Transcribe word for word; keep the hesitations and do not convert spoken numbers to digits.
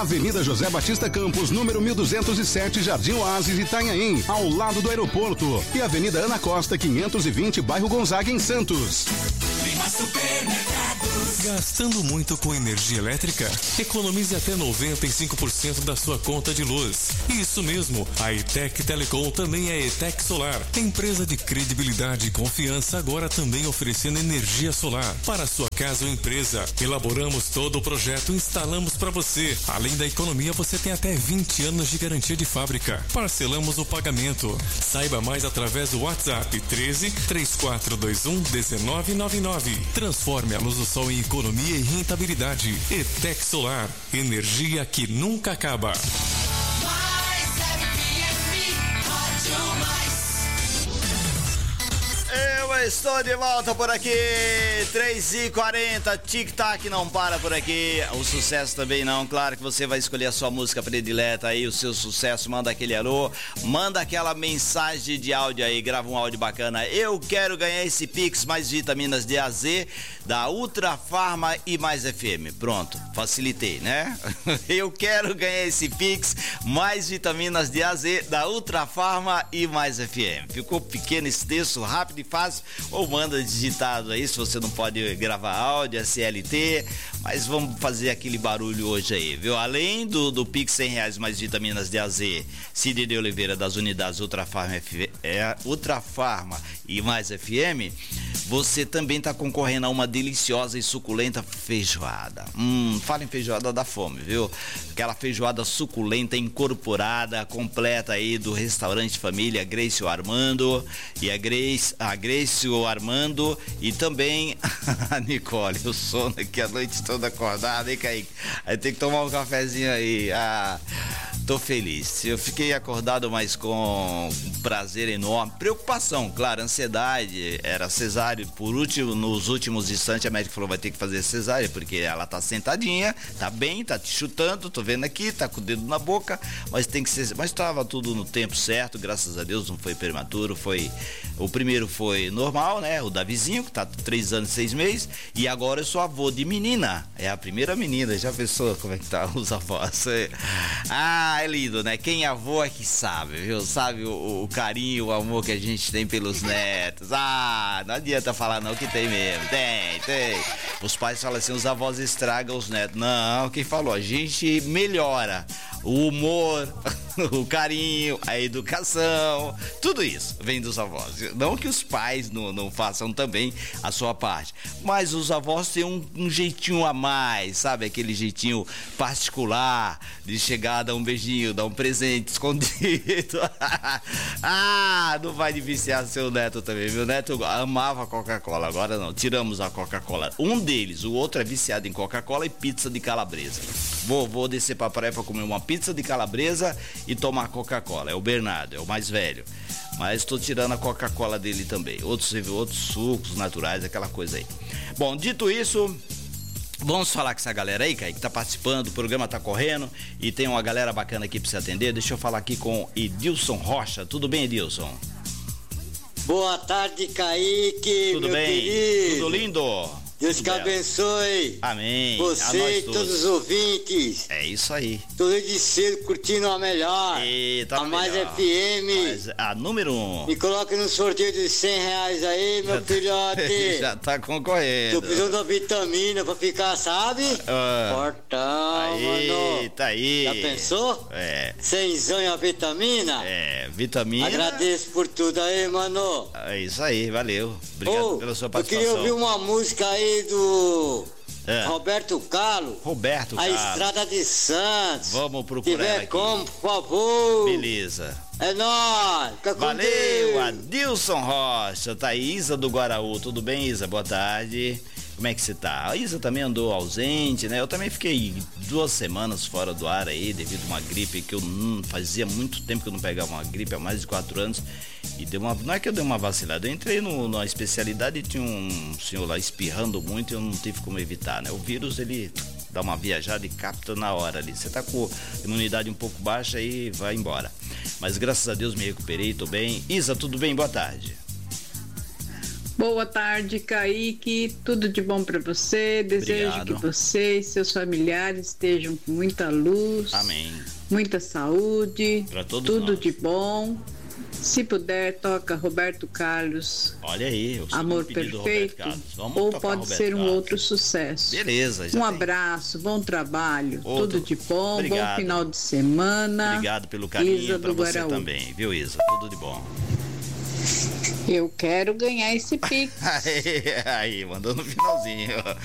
Avenida José Batista Campos, número mil duzentos e sete, Jardim Oásis, Itanhaém, ao lado do aeroporto. E Avenida Ana Costa, quinhentos e vinte, bairro Gonzaga, em Santos. Gastando muito com energia elétrica? Economize até noventa e cinco por cento da sua conta de luz. Isso mesmo, a ETEC Telecom também é ETEC Solar, empresa de credibilidade e confiança, agora também oferecendo energia solar para a sua casa ou empresa. Elaboramos todo o projeto e instalamos para você. Além da economia, você tem até vinte anos de garantia de fábrica. Parcelamos o pagamento. Saiba mais através do WhatsApp treze, três quatro dois um, um nove nove nove. Transforme a luz do sol em economia e rentabilidade. ETEC Solar, energia que nunca acaba. Eu estou de volta por aqui, três e quarenta, tic-tac não para por aqui, o sucesso também não, claro que você vai escolher a sua música predileta aí, o seu sucesso, manda aquele alô, manda aquela mensagem de áudio aí, grava um áudio bacana, eu quero ganhar esse Pix mais vitaminas D A Z da Ultra Farma e mais F M, pronto, facilitei, né? Eu quero ganhar esse Pix mais vitaminas D A Z da Ultra Farma e mais F M, ficou pequeno esse texto, rápido e fácil, ou manda digitado aí, se você não pode gravar áudio, é C L T, mas vamos fazer aquele barulho hoje aí, viu? Além do, do Pix cem reais mais vitaminas D A Z, Cid de Oliveira das unidades Ultra Farma, F, é, Ultra Farma e mais F M, você também está concorrendo a uma deliciosa e suculenta feijoada. Hum, fala em feijoada da fome, viu? Aquela feijoada suculenta, incorporada, completa aí do restaurante Família Grace Armando e a Grace, a Grace Armando e também a Nicole. O sono aqui a noite toda acordada, hein, Kaique? Aí tem que tomar um cafezinho aí. Ah, tô feliz. Eu fiquei acordado, mas com prazer enorme. Preocupação, claro, ansiedade, era cesárea. Por último, nos últimos instantes, a médica falou vai ter que fazer cesárea, porque ela tá sentadinha, tá bem, tá te chutando, tô vendo aqui, tá com o dedo na boca, mas tem que ser. Mas tava tudo no tempo certo, graças a Deus, não foi prematuro, foi. O primeiro foi normal, né? O Davizinho, que tá três anos e seis meses, e agora eu sou avô de menina. É a primeira menina, já pensou como é que tá os avós? Ah, é lindo, né? Quem é avô é que sabe, viu? Sabe o, o carinho, o amor que a gente tem pelos netos. Ah, não adianta falar não que tem mesmo. Tem, tem. Os pais falam assim, os avós estragam os netos. Não, quem falou? A gente melhora o humor, o carinho, a educação, tudo isso vem dos avós. Não que os pais não, não façam também a sua parte, mas os avós têm um, um jeitinho a mais, sabe? Aquele jeitinho particular de chegar, dar um beijinho, dar um presente escondido. Ah, não vai viciar seu neto também. Meu neto amava Coca-Cola, agora não, tiramos a Coca-Cola. Um deles, o outro é viciado em Coca-Cola e pizza de calabresa. Vou, vou descer pra praia pra comer uma pizza de calabresa e tomar Coca-Cola. É o Bernardo, é o mais velho. Mas tô tirando a Coca-Cola dele também. Outros, outros sucos naturais, aquela coisa aí. Bom, dito isso, vamos falar com essa galera aí, Kaique, que tá participando, o programa tá correndo e tem uma galera bacana aqui pra você atender. Deixa eu falar aqui com Edilson Rocha. Tudo bem, Edilson? Boa tarde, Kaique. Tudo meu bem? Querido. Tudo lindo? Deus te abençoe. Amém. Você e todos os ouvintes. É isso aí. Tô de cedo curtindo a melhor. Eita, a mais melhor. F M. Mas a número um. Me coloque no sorteio de cem reais aí, meu já filhote. Tá, já tá concorrendo. Tô precisando da vitamina pra ficar, sabe? Ah. Fortão, Aí, mano. tá aí. Já pensou? É. Cenzão e a vitamina? É, vitamina. Agradeço por tudo aí, mano. É isso aí, valeu. Obrigado oh, pela sua eu participação. queria ouvir uma música aí do é. Roberto Carlos. Roberto A Carlos. Estrada de Santos. Vamos procurar tiver aqui. como, por favor. Beleza. É nóis. Fica com Valeu, Deus. Adilson Rocha. Tá aí, Isa do Guaraú. Tudo bem, Isa? Boa tarde. Como é que você tá? A Isa também andou ausente, né? Eu também fiquei duas semanas fora do ar aí, devido a uma gripe que eu não fazia muito tempo que eu não pegava uma gripe, há mais de quatro anos. E deu uma, não é que eu dei uma vacilada, eu entrei no, na especialidade e tinha um senhor lá espirrando muito e eu não tive como evitar, né? O vírus, ele dá uma viajada e capta na hora ali. Você tá com imunidade um pouco baixa e vai embora. Mas graças a Deus me recuperei, tô bem. Isa, tudo bem? Boa tarde. Boa tarde, Kaique. Tudo de bom para você. Desejo Obrigado. que você e seus familiares estejam com muita luz. Amém. Muita saúde. Pra todos tudo nós. de bom. Se puder, toca Roberto Carlos. Olha aí, o Amor segundo pedido do Perfeito. Roberto Carlos. Vamos Ou tocar pode Roberto ser um Carlos. outro sucesso. Beleza, já Um tem. abraço, bom trabalho. Outro. Tudo de bom. Obrigado. Bom final de semana. Obrigado pelo carinho Isa pra do você Guaraú. também, viu, Isa? Tudo de bom. Eu quero ganhar esse Pix. Aí, aí, mandou no finalzinho.